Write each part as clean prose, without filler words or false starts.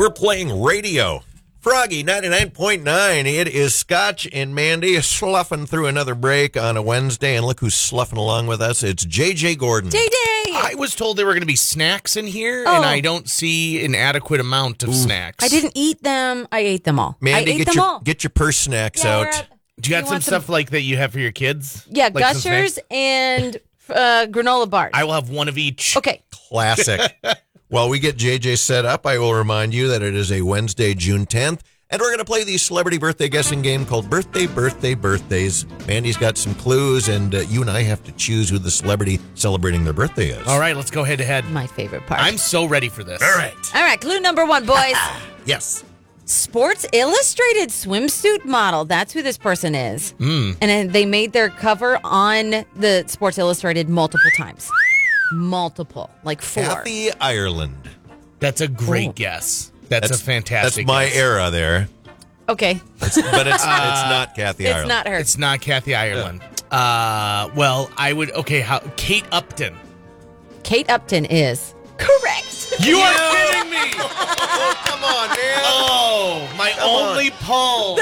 We're playing radio. Froggy 99.9. It is Scotch and Mandy sloughing through another break on a Wednesday. And look who's sloughing along with us. It's JJ Gordon. JJ! I was told there were going to be snacks in here, and I don't see an adequate amount of snacks. I didn't eat them. I ate them all. Mandy, I ate them all. get your purse snacks out. Do you got some stuff like that you have for your kids? Yeah, like Gushers and granola bars. I will have one of each. Okay. Classic. While we get JJ set up, I will remind you that it is a Wednesday, June 10th, and we're going to play the celebrity birthday guessing game called Birthdays. Mandy's got some clues, and you and I have to choose who the celebrity celebrating their birthday is. All right, let's go head to head. My favorite part. I'm so ready for this. All right. All right, clue number 1, boys. Yes. Sports Illustrated swimsuit model. That's who this person is. And they made their cover on the Sports Illustrated multiple times. Multiple. Like 4. Kathy Ireland. That's a great guess. That's a fantastic That's my guess. era there. Okay. But it's not Kathy It's Ireland. not her. It's not Kathy Ireland. Well, I would... Okay, Kate Upton. Kate Upton is correct. You are kidding me! Come on, man. Oh, my only pull.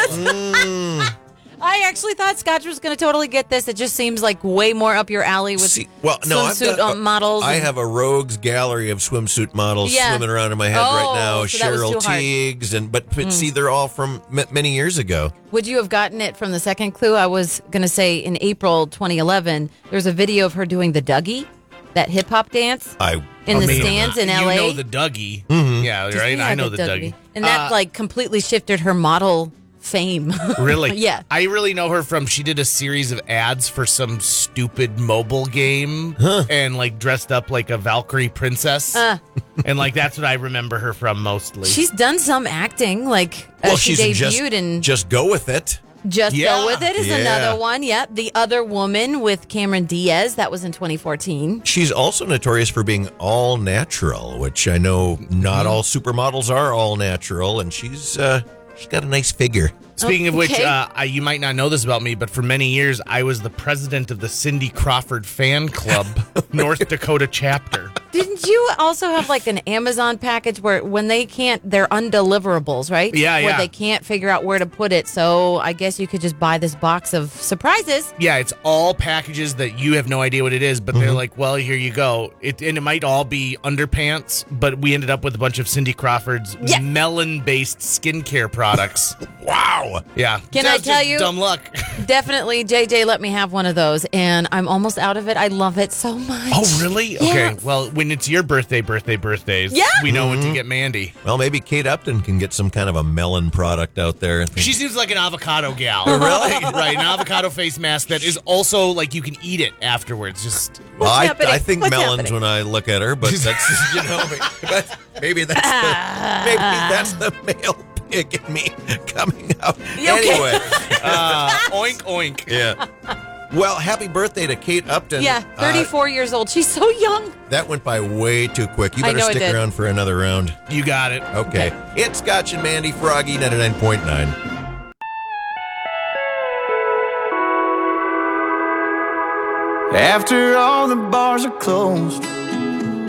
I actually thought Scotch was going to totally get this. It just seems like way more up your alley with swimsuit models. I have a rogues gallery of swimsuit models swimming around in my head right now. So that was Cheryl too hard. Teagues, but see, they're all from many years ago. Would you have gotten it from the second clue? I was going to say in April 2011, there's a video of her doing the Dougie, that hip hop dance in the stands in LA. You know the Dougie. Mm-hmm. Yeah, right? Yeah, I know the Dougie. And that completely shifted her model fame. Really? Yeah. I really know her from, she did a series of ads for some stupid mobile game and dressed up like a Valkyrie princess. And that's what I remember her from mostly. She's done some acting, she debuted in Just Go With It. Just Go With It is another one. Yep. The Other Woman with Cameron Diaz. That was in 2014. She's also notorious for being all natural, which I know not all supermodels are all natural, and she's got a nice figure. Speaking of which, Okay. you might not know this about me, but for many years, I was the president of the Cindy Crawford fan club, North Dakota chapter. Didn't you also have an Amazon package where when they're undeliverables, right? Yeah, Where they can't figure out where to put it. So I guess you could just buy this box of surprises. Yeah, it's all packages that you have no idea what it is, but they're like, well, here you go. And it might all be underpants, but we ended up with a bunch of Cindy Crawford's melon-based skincare products. Wow. Yeah. Can That's I tell just you? dumb luck. Definitely, JJ let me have one of those, and I'm almost out of it. I love it so much. Oh, really? Okay. Yes. Well, when it's your birthdays, we know what to get Mandy. Well, maybe Kate Upton can get some kind of a melon product out there. She seems like an avocado gal. Really? Right, an avocado face mask that is also you can eat it afterwards. Just Well, happening? I think What's melons happening? when I look at her, but that's maybe that's the male pig in me coming out. You okay? Anyway, oink oink. yeah. Well, happy birthday to Kate Upton. Yeah, 34 years old. She's so young. That went by way too quick. You I better know it stick did. around for another round. You got it. Okay. It's Scotch and Mandy, Froggy 99.9. After all the bars are closed,